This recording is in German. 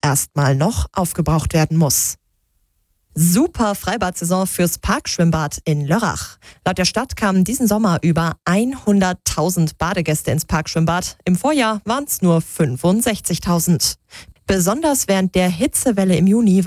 erstmal noch aufgebraucht werden muss. Super Freibad-Saison fürs Parkschwimmbad in Lörrach. Laut der Stadt kamen diesen Sommer über 100.000 Badegäste ins Parkschwimmbad. Im Vorjahr waren es nur 65.000. Besonders während der Hitzewelle im Juni